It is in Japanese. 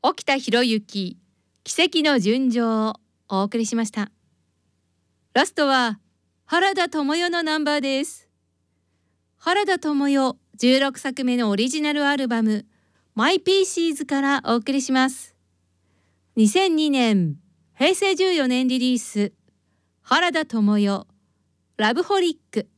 沖田博之奇跡の純情をお送りしました。ラストは原田知世のナンバーです。原田知世16作目のオリジナルアルバムマイピーシーズからお送りします。2002年平成14年リリース、原田知世ラブホリック。